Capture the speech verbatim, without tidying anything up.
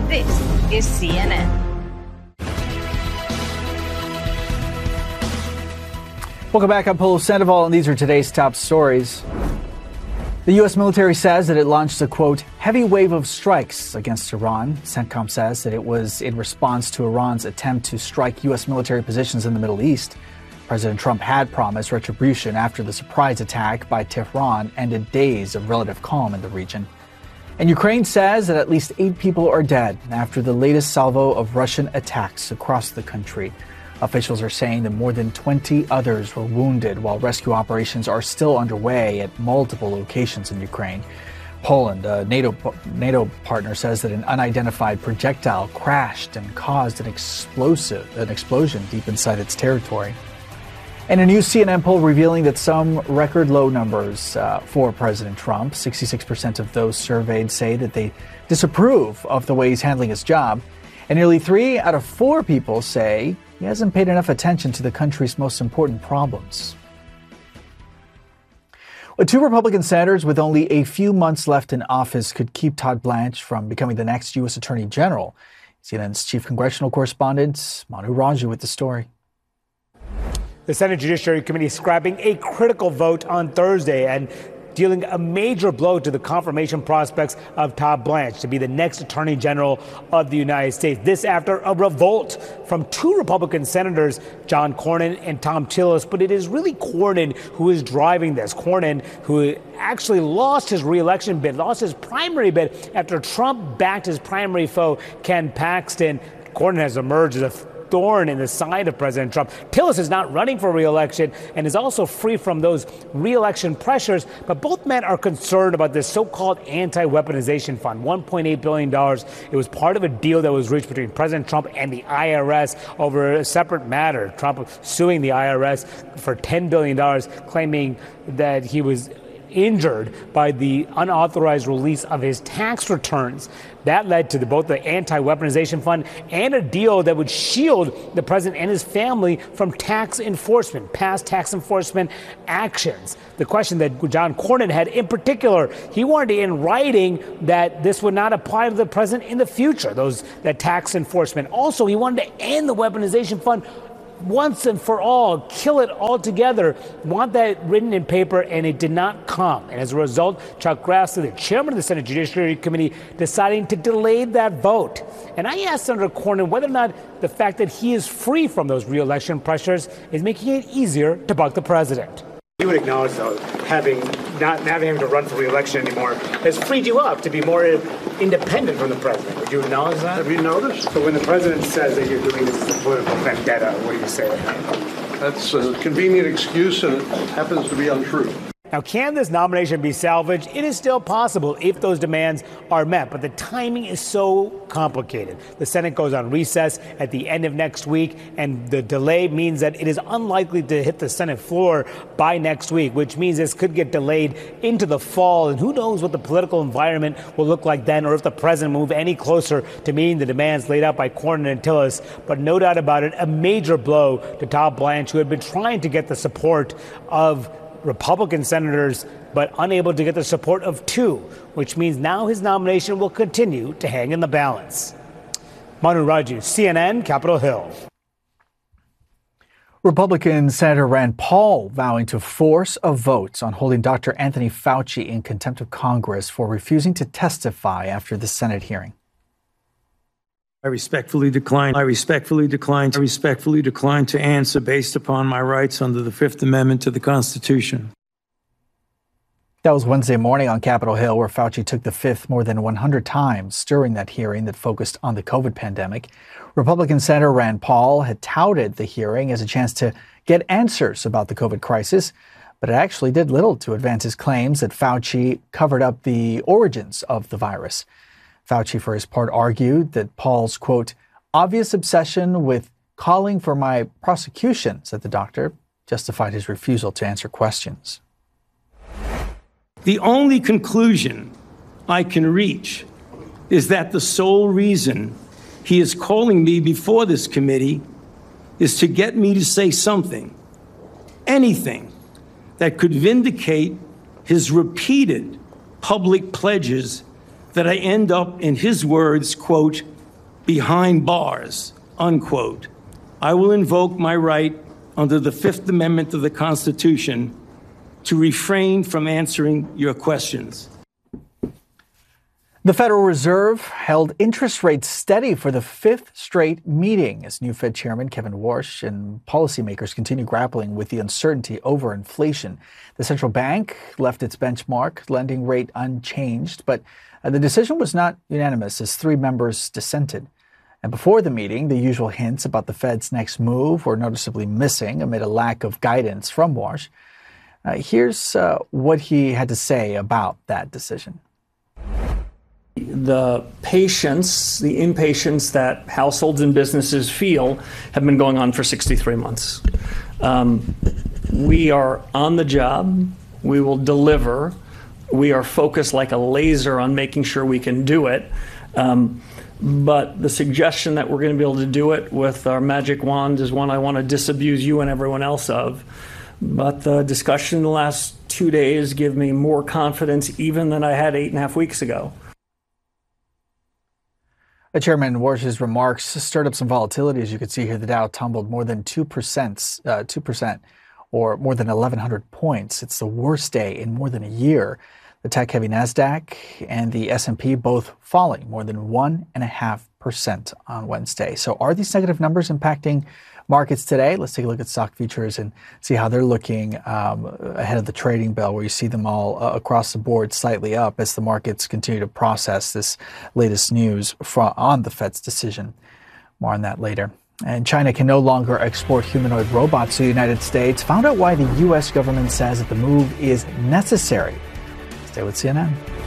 This is C N N. Welcome back. I'm Paulo Sandoval, and these are today's top stories. The U S military says that it launched a, quote, heavy wave of strikes against Iran. CENTCOM says that it was in response to Iran's attempt to strike U S military positions in the Middle East. President Trump had promised retribution after the surprise attack by Tehran ended days of relative calm in the region. And Ukraine says that at least eight people are dead after the latest salvo of Russian attacks across the country. Officials are saying that more than twenty others were wounded while rescue operations are still underway at multiple locations in Ukraine. Poland, a NATO, NATO partner, says that an unidentified projectile crashed and caused an explosive, an explosion deep inside its territory. And a new C N N poll revealing that some record low numbers uh, for President Trump. sixty-six percent of those surveyed say that they disapprove of the way he's handling his job. And nearly three out of four people say he hasn't paid enough attention to the country's most important problems. Well, two Republican senators with only a few months left in office could keep Todd Blanche from becoming the next U S Attorney General. C N N's chief congressional correspondent, Manu Raju, with the story. The Senate Judiciary Committee is scrapping a critical vote on Thursday and dealing a major blow to the confirmation prospects of Todd Blanche to be the next Attorney General of the United States. This after a revolt from two Republican senators, John Cornyn and Thom Tillis. But it is really Cornyn who is driving this. Cornyn, who actually lost his reelection bid, lost his primary bid after Trump backed his primary foe, Ken Paxton. Cornyn has emerged as a thorn in the side of President Trump. Tillis is not running for re-election and is also free from those re-election pressures, but both men are concerned about this so-called anti-weaponization fund, one point eight billion dollars. It was part of a deal that was reached between President Trump and the I R S over a separate matter. Trump suing the I R S for ten billion dollars, claiming that he was injured by the unauthorized release of his tax returns. That led to the, both the anti-weaponization fund and a deal that would shield the president and his family from tax enforcement, past tax enforcement actions. The question that John Cornyn had in particular, he wanted in writing that this would not apply to the president in the future, those that tax enforcement. Also, he wanted to end the weaponization fund once and for all, kill it altogether, want that written in paper, and it did not come. And as a result, Chuck Grassley, the chairman of the Senate Judiciary Committee, deciding to delay that vote. And I asked Senator Cornyn whether or not the fact that he is free from those re-election pressures is making it easier to bug the president. You would acknowledge, though, having not, not having to run for re-election anymore has freed you up to be more independent from the president. Would you acknowledge that? Have you noticed? So when the president says that you're doing this as a political vendetta, what do you say to that? That's a convenient excuse, and it happens to be untrue. Now, can this nomination be salvaged? It is still possible if those demands are met, but the timing is so complicated. The Senate goes on recess at the end of next week, and the delay means that it is unlikely to hit the Senate floor by next week, which means this could get delayed into the fall, and who knows what the political environment will look like then, or if the president will move any closer to meeting the demands laid out by Cornyn and Tillis. But no doubt about it, a major blow to Todd Blanche, who had been trying to get the support of Republican senators, but unable to get the support of two, which means now his nomination will continue to hang in the balance. Manu Raju, C N N, Capitol Hill. Republican Senator Rand Paul vowing to force a vote on holding Doctor Anthony Fauci in contempt of Congress for refusing to testify after the Senate hearing. I respectfully decline. I respectfully decline. I respectfully decline to answer based upon my rights under the Fifth Amendment to the Constitution. That was Wednesday morning on Capitol Hill, where Fauci took the fifth more than one hundred times during that hearing that focused on the COVID pandemic. Republican Senator Rand Paul had touted the hearing as a chance to get answers about the COVID crisis, but it actually did little to advance his claims that Fauci covered up the origins of the virus. Fauci, for his part, argued that Paul's, quote, obvious obsession with calling for my prosecution, said the doctor, justified his refusal to answer questions. The only conclusion I can reach is that the sole reason he is calling me before this committee is to get me to say something, anything, that could vindicate his repeated public pledges that I end up, in his words, quote, behind bars, unquote. I will invoke my right under the Fifth Amendment of the Constitution to refrain from answering your questions. The Federal Reserve held interest rates steady for the fifth straight meeting as new Fed Chairman Kevin Warsh and policymakers continue grappling with the uncertainty over inflation. The central bank left its benchmark lending rate unchanged, but uh, the decision was not unanimous as three members dissented. And before the meeting, the usual hints about the Fed's next move were noticeably missing amid a lack of guidance from Warsh. Uh, here's uh, what he had to say about that decision. The patience, the impatience that households and businesses feel have been going on for sixty-three months. Um, we are on the job. We will deliver. We are focused like a laser on making sure we can do it. Um, but the suggestion that we're going to be able to do it with our magic wand is one I want to disabuse you and everyone else of. But the discussion in the last two days give me more confidence even than I had eight and a half weeks ago. Chairman Warsh's remarks stirred up some volatility. As you can see here, the Dow tumbled more than two percent, uh, two percent or more than eleven hundred points. It's the worst day in more than a year. The tech-heavy NASDAQ and the S and P both falling more than one point five percent on Wednesday. So are these negative numbers impacting markets today? Let's take a look at stock futures and see how they're looking um, ahead of the trading bell, where you see them all uh, across the board slightly up as the markets continue to process this latest news from, on the Fed's decision. More on that later. And China can no longer export humanoid robots to the United States. Found out why the U S government says that the move is necessary. Stay with C N N.